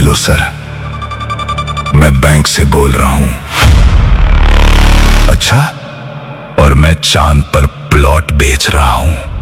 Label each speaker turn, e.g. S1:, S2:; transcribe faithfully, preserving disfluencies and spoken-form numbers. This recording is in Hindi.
S1: हेलो सर, मैं बैंक से बोल रहा हूं। अच्छा, और मैं चांद पर प्लॉट बेच रहा हूं।